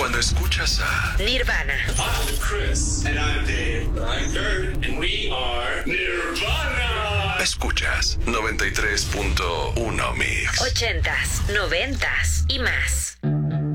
Cuando escuchas a Nirvana. I'm Chris. And I'm Dave. I'm Kurt. And we are Nirvana. Escuchas 93.1 Mix. 80s, 90s y más.